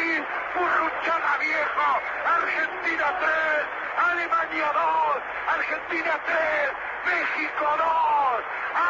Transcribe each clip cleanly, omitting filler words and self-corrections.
Burruchaga viejo, Argentina 3, Alemania 2, Argentina 3, México 2,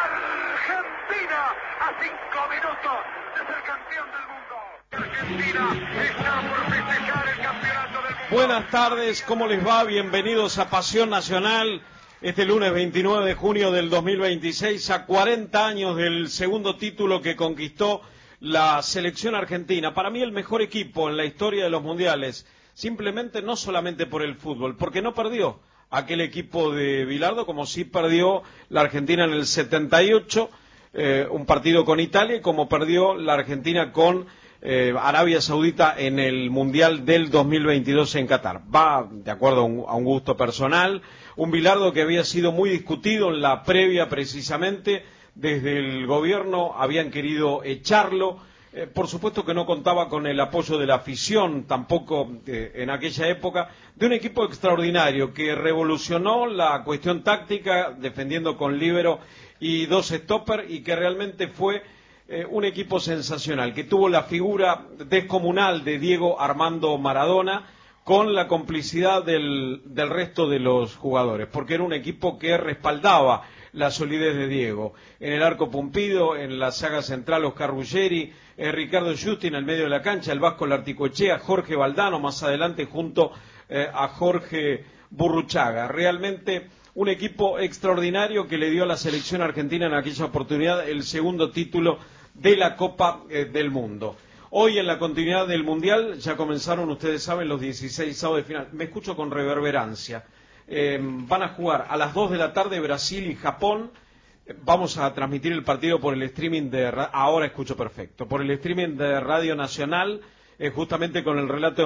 Argentina a 5 minutos de ser campeón del mundo. Argentina está por festejar el campeonato del mundo. Buenas tardes, ¿cómo les va? Bienvenidos a Pasión Nacional. Este lunes 29 de junio del 2026, a 40 años del segundo título que conquistó la selección argentina. Para mí el mejor equipo en la historia de los mundiales, simplemente no solamente por el fútbol, porque no perdió aquel equipo de Bilardo, como sí perdió la Argentina en el 78, un partido con Italia, y como perdió la Argentina con Arabia Saudita en el Mundial del 2022 en Qatar. Va de acuerdo a un gusto personal, un Bilardo que había sido muy discutido en la previa precisamente. Desde el gobierno habían querido echarlo, por supuesto que no contaba con el apoyo de la afición, tampoco en aquella época, de un equipo extraordinario que revolucionó la cuestión táctica, defendiendo con líbero y dos stoppers, y que realmente fue un equipo sensacional, que tuvo la figura descomunal de Diego Armando Maradona, con la complicidad del resto de los jugadores, porque era un equipo que respaldaba la solidez de Diego. En el arco Pumpido, en la saga central Oscar Ruggeri, Ricardo Giusti en el medio de la cancha, el Vasco Larticoechea, Jorge Valdano más adelante junto a Jorge Burruchaga. Realmente un equipo extraordinario que le dio a la selección argentina en aquella oportunidad el segundo título de la Copa del Mundo. Hoy, en la continuidad del Mundial, ya comenzaron, ustedes saben, los 16avos de final. Me escucho con reverberancia. Van a jugar a las 2 de la tarde Brasil y Japón. Vamos a transmitir el partido por el streaming ahora escucho perfecto, por el streaming de Radio Nacional, justamente con el relato de